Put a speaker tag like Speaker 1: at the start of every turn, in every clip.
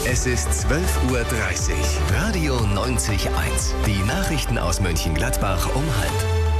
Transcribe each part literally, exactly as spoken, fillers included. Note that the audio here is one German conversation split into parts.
Speaker 1: Es ist zwölf Uhr dreißig. Radio neunzig Komma eins. Die Nachrichten aus Mönchengladbach um halb.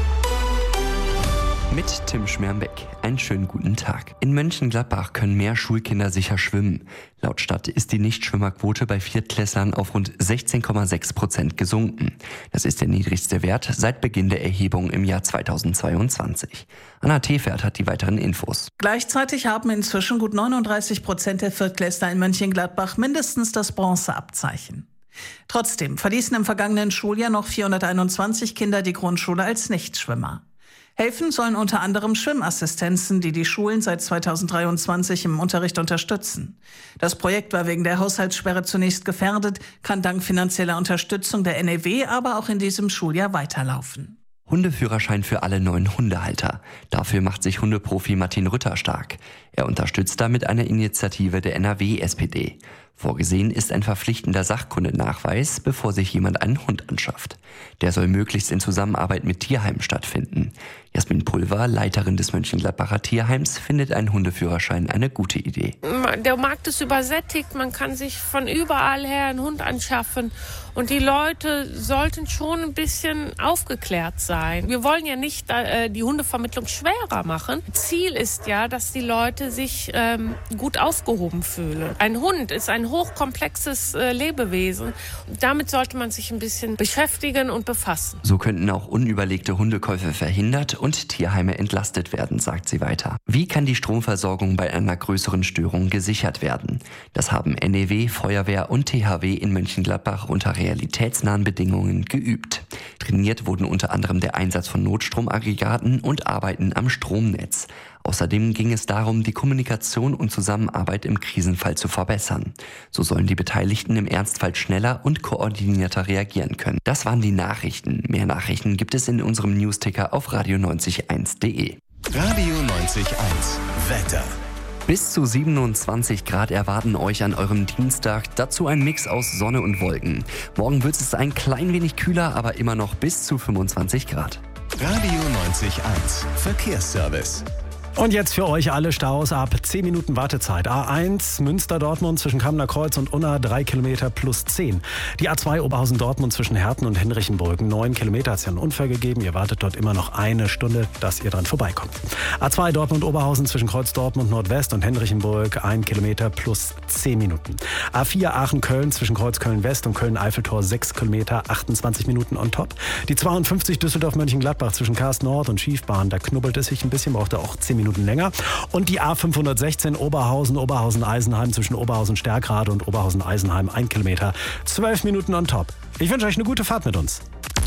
Speaker 2: Mit Tim Schmermbeck. Einen schönen guten Tag. In Mönchengladbach können mehr Schulkinder sicher schwimmen. Laut Stadt ist die Nichtschwimmerquote bei Viertklässlern auf rund sechzehn Komma sechs Prozent gesunken. Das ist der niedrigste Wert seit Beginn der Erhebung im Jahr zweitausendzweiundzwanzig. Anna Tefert hat die weiteren Infos.
Speaker 3: Gleichzeitig haben inzwischen gut neununddreißig Prozent der Viertklässler in Mönchengladbach mindestens das Bronzeabzeichen. Trotzdem verließen im vergangenen Schuljahr noch vierhunderteinundzwanzig Kinder die Grundschule als Nichtschwimmer. Helfen sollen unter anderem Schwimmassistenzen, die die Schulen seit zweitausenddreiundzwanzig im Unterricht unterstützen. Das Projekt war wegen der Haushaltssperre zunächst gefährdet, kann dank finanzieller Unterstützung der N E W aber auch in diesem Schuljahr weiterlaufen.
Speaker 2: Hundeführerschein für alle neuen Hundehalter. Dafür macht sich Hundeprofi Martin Rütter stark. Er unterstützt damit eine Initiative der N R W S P D. Vorgesehen ist ein verpflichtender Sachkundenachweis, bevor sich jemand einen Hund anschafft. Der soll möglichst in Zusammenarbeit mit Tierheimen stattfinden. Jasmin Pulver, Leiterin des Mönchengladbacher Tierheims, findet einen Hundeführerschein eine gute Idee.
Speaker 4: Der Markt ist übersättigt, man kann sich von überall her einen Hund anschaffen. Und die Leute sollten schon ein bisschen aufgeklärt sein. Wir wollen ja nicht äh, die Hundevermittlung schwerer machen. Ziel ist ja, dass die Leute sich ähm, gut aufgehoben fühlen. Ein Hund ist ein hochkomplexes äh, Lebewesen. Damit sollte man sich ein bisschen beschäftigen und befassen.
Speaker 2: So könnten auch unüberlegte Hundekäufe verhindert und Tierheime entlastet werden, sagt sie weiter. Wie kann die Stromversorgung bei einer größeren Störung gesichert werden? Das haben N E W, Feuerwehr und T H W in Mönchengladbach unter realitätsnahen Bedingungen geübt. Trainiert wurden unter anderem der Einsatz von Notstromaggregaten und Arbeiten am Stromnetz. Außerdem ging es darum, die Kommunikation und Zusammenarbeit im Krisenfall zu verbessern. So sollen die Beteiligten im Ernstfall schneller und koordinierter reagieren können. Das waren die Nachrichten. Mehr Nachrichten gibt es in unserem Newsticker auf radio neunzig Komma eins punkt de.
Speaker 1: Radio neunzig Komma eins. Wetter.
Speaker 2: Bis zu siebenundzwanzig Grad erwarten euch an eurem Dienstag. Dazu ein Mix aus Sonne und Wolken. Morgen wird es ein klein wenig kühler, aber immer noch bis zu fünfundzwanzig Grad.
Speaker 1: Radio neunzig Komma eins. Verkehrsservice.
Speaker 5: Und jetzt für euch alle Staus ab zehn Minuten Wartezeit. A eins Münster-Dortmund zwischen Kamener Kreuz und Unna drei Kilometer plus zehn. Die A zwei Oberhausen-Dortmund zwischen Herten und Henrichenburg neun Kilometer. Hat es ja einen Unfall gegeben. Ihr wartet dort immer noch eine Stunde, dass ihr dran vorbeikommt. A zwei Dortmund-Oberhausen zwischen Kreuz Dortmund Nordwest und Henrichenburg ein Kilometer plus zehn Minuten. A vier Aachen-Köln zwischen Kreuz Köln-West und Köln-Eiffeltor sechs Kilometer, achtundzwanzig Minuten on top. Die zweiundfünfzig Düsseldorf-Mönchengladbach zwischen Karst Nord und Schiefbahn. Da knubbelt es sich ein bisschen, braucht auch zehn Minuten länger. Und die A fünfhundertsechzehn Oberhausen, Oberhausen-Eisenheim zwischen Oberhausen-Stärkrade und Oberhausen-Eisenheim ein Kilometer, zwölf Minuten on top. Ich wünsche euch eine gute Fahrt mit uns.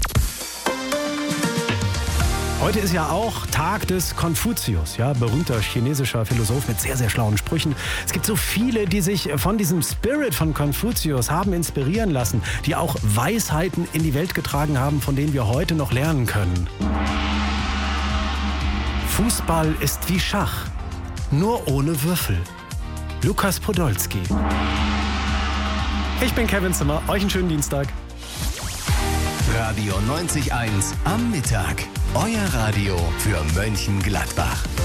Speaker 5: Heute ist ja auch Tag des Konfuzius, ja, berühmter chinesischer Philosoph mit sehr, sehr schlauen Sprüchen. Es gibt so viele, die sich von diesem Spirit von Konfuzius haben inspirieren lassen, die auch Weisheiten in die Welt getragen haben, von denen wir heute noch lernen können. Fußball ist wie Schach, nur ohne Würfel. Lukas Podolski. Ich bin Kevin Zimmer, euch einen schönen Dienstag.
Speaker 1: Radio neunzig Komma eins am Mittag. Euer Radio für Mönchengladbach.